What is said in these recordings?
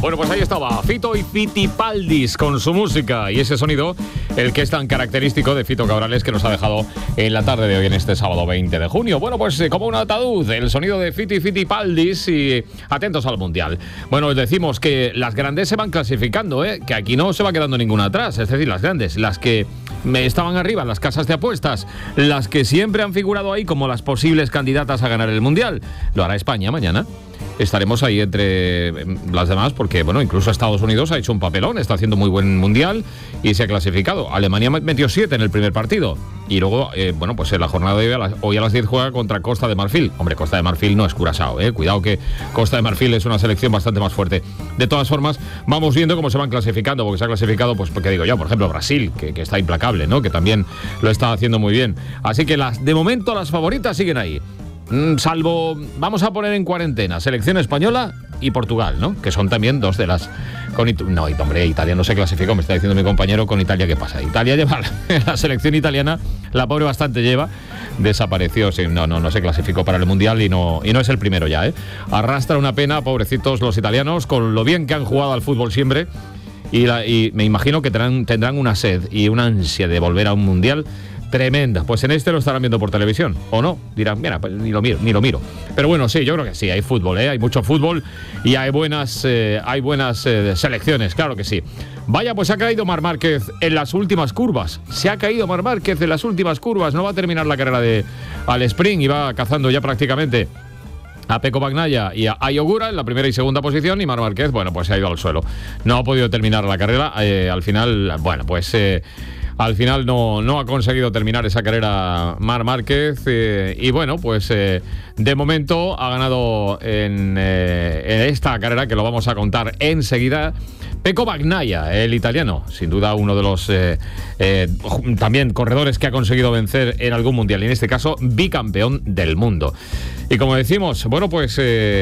Bueno, pues ahí estaba Fito y Fitipaldis con su música y ese sonido, el que es tan característico de Fito Cabrales, que nos ha dejado en la tarde de hoy, en este sábado 20 de junio. Bueno, pues como un ataúd, el sonido de Fito y Fitipaldis, y atentos al Mundial. Bueno, os decimos que las grandes se van clasificando, que aquí no se va quedando ninguna atrás, es decir, las grandes, las que estaban arriba, las casas de apuestas, las que siempre han figurado ahí como las posibles candidatas a ganar el Mundial. Lo hará España mañana. Estaremos ahí entre las demás porque, bueno, incluso Estados Unidos ha hecho un papelón, está haciendo muy buen Mundial y se ha clasificado. Alemania metió 7 en el primer partido. Y luego, bueno, pues en la jornada de hoy a las 10 juega contra Costa de Marfil. Hombre, Costa de Marfil no es Curazao, Cuidado que Costa de Marfil es una selección bastante más fuerte. De todas formas, vamos viendo cómo se van clasificando, porque se ha clasificado, pues, porque digo yo, por ejemplo, Brasil, que está implacable, ¿no? Que también lo está haciendo muy bien. Así que de momento las favoritas siguen ahí. Salvo, vamos a poner en cuarentena, selección española y Portugal, ¿no? Que son también dos de las... No, hombre, Italia no se clasificó, me está diciendo mi compañero. Con Italia, ¿qué pasa? Italia lleva la selección italiana, la pobre bastante lleva, desapareció, sí, no se clasificó para el Mundial y no es el primero ya, Arrastra una pena, pobrecitos los italianos, con lo bien que han jugado al fútbol siempre, y me imagino que tendrán una sed y una ansia de volver a un Mundial tremenda. Pues en este lo estarán viendo por televisión, ¿o no? Dirán, mira, pues ni lo miro. Pero bueno, sí, yo creo que sí, hay fútbol, hay mucho fútbol y hay buenas selecciones, claro que sí. Vaya, pues se ha caído Marc Márquez en las últimas curvas. No va a terminar la carrera al sprint y va cazando ya prácticamente a Pecco Bagnaia y a Ai Ogura en la primera y segunda posición, y Marc Márquez, bueno, pues se ha ido al suelo. No ha podido terminar la carrera. Al final, bueno, pues... Al final no ha conseguido terminar esa carrera Marc Márquez, y bueno, pues de momento ha ganado en esta carrera, que lo vamos a contar enseguida, Pecco Bagnaia, el italiano, sin duda uno de los también corredores que ha conseguido vencer en algún mundial, y en este caso bicampeón del mundo. Y como decimos, bueno, pues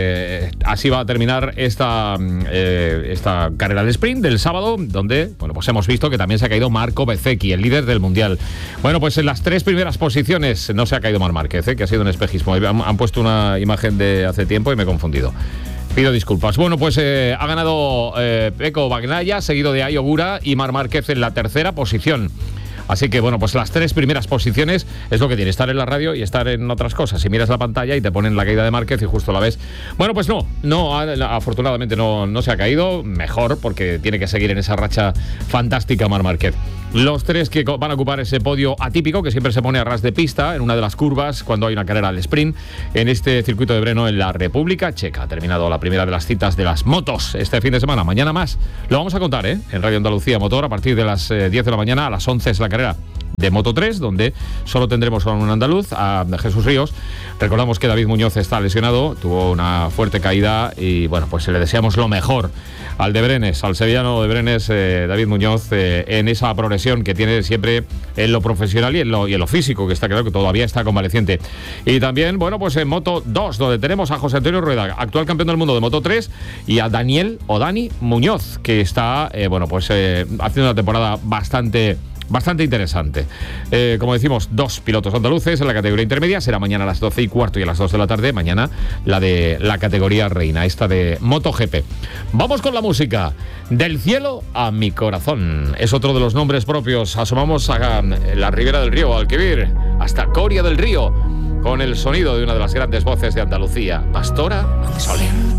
así va a terminar esta carrera de sprint del sábado, donde, bueno, pues hemos visto que también se ha caído Marco Bezzecchi, el líder del mundial. Bueno, pues en las 3 primeras posiciones no se ha caído Marc Márquez, que ha sido un espejismo. Han puesto una imagen de hace tiempo y me he confundido. Pido disculpas. Bueno, pues ha ganado Pecco Bagnaia, seguido de Ai Ogura, y Marc Márquez en la tercera posición. Así que, bueno, pues las 3 primeras posiciones es lo que tiene, estar en la radio y estar en otras cosas. Si miras la pantalla y te ponen la caída de Márquez y justo la ves. Bueno, pues afortunadamente no se ha caído. Mejor, porque tiene que seguir en esa racha fantástica Marc Márquez. Los 3 que van a ocupar ese podio atípico, que siempre se pone a ras de pista en una de las curvas cuando hay una carrera al sprint, en este circuito de Brno en la República Checa. Ha terminado la primera de las citas de las motos este fin de semana. Mañana más. Lo vamos a contar, en Radio Andalucía Motor, a partir de las 10 de la mañana. A las 11 es la carrera de Moto 3, donde solo tendremos a un andaluz, a Jesús Ríos. Recordamos que David Muñoz está lesionado, tuvo una fuerte caída y, bueno, pues le deseamos lo mejor al de Brenes, al sevillano de Brenes, David Muñoz, en esa progresión que tiene siempre en lo profesional y en lo físico, que está claro que todavía está convaleciente. Y también, bueno, pues en Moto 2, donde tenemos a José Antonio Rueda, actual campeón del mundo de Moto 3, y a Dani Muñoz, que está, haciendo una temporada bastante interesante. Como decimos, 2 pilotos andaluces en la categoría intermedia. Será mañana a las 12:15 y a las 2 de la tarde. Mañana la de la categoría reina, esta de MotoGP. Vamos con la música. Del cielo a mi corazón. Es otro de los nombres propios. Asomamos a la ribera del río Alquivir, hasta Coria del Río, con el sonido de una de las grandes voces de Andalucía, Pastora Soler.